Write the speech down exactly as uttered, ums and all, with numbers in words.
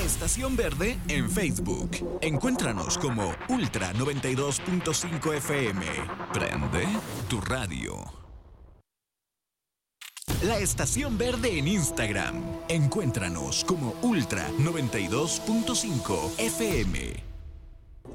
Estación Verde en Facebook. Encuéntranos como Ultra noventa y dos punto cinco F M. Prende tu radio. La Estación Verde en Instagram. Encuéntranos como Ultra noventa y dos punto cinco F M.